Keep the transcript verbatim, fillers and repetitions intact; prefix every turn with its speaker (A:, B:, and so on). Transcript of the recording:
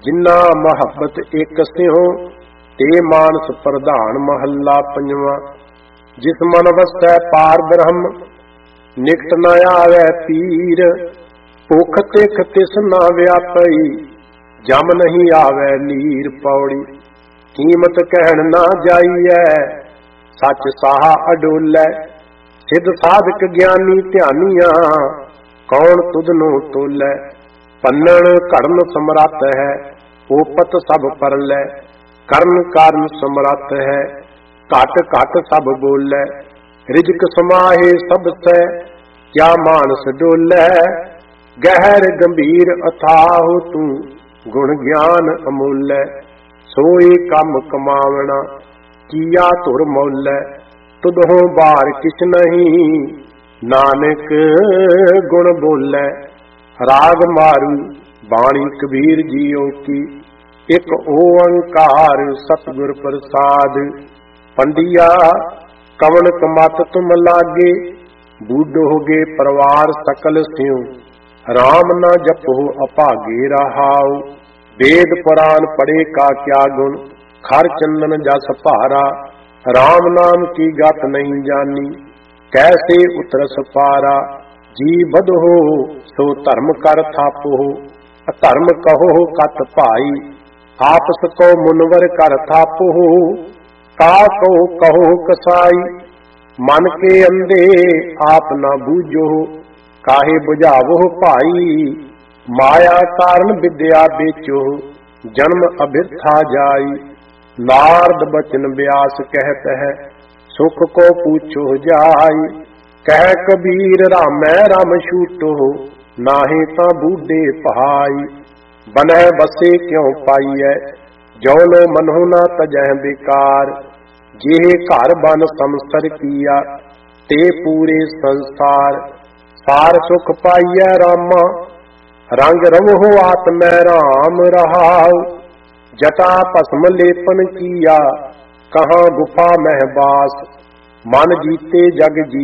A: जिन्ना मोहब्बत एक स्नेहो ते मानस प्रधान महला पंजवा। जिस मन वसै पार ब्रह्म निकट न आवे पीर। भुख तिख तिस न व्यापई जम नहीं आवे नीर पौड़ी। कीमत कहन ना जाइए सच साहा अडोलै। सिद्ध साधक ज्ञानी ध्यानिया कौन तुधनो तोलै। पन्नण घड़न समरथ है ओपत सब परलै। करन कारण समरथ है घट घट सब बोलै। रिजक समाहे सब सै क्या मानस डोलै। गहर गंभीर अथाह तू गुण ज्ञान अमोलै। सोए कम कमावना किया धुर मौलै। तुदहों बार किछ नहीं नानक गुण बोलै। राग मारू बाणी कबीर जियो की एक ओंकार सतगुर प्रसाद। पंडिया कवन कमत तुम लागे बूढ़ोगे परिवार सकल स्यों। राम न जपो अभागे रहाओ। वेद पुराण पढ़े का क्या गुण खर चंदन जस भारा। राम नाम की गत नहीं जानी कैसे उतरस पारा। जी बध हो सो धर्म कर थापो अधर्म कहो कत भाई। आपस को मुनवर कर थापो का को कहो कसाई। मन के अंधे आप न बूझो काहे बुझावो भाई। माया कारण विद्या बेचो जन्म अभिर्था जाई। नारद बचन व्यास कहत है सुख को पूछो जाई। कह कबीर रामै राम छूटो नाहे ता बूढ़े पहाई। बनह बसे क्यों पाईऐ जौनो मनो ना तजह बेकार। जेह घर बन समसर किया ते पूरे संसार। सार सुख पाईऐ रामा रंग रवो आत्मै राम रहाओ। जटा भस्म लेपन किया कहाँ गुफा महबास। मन जीते जग जी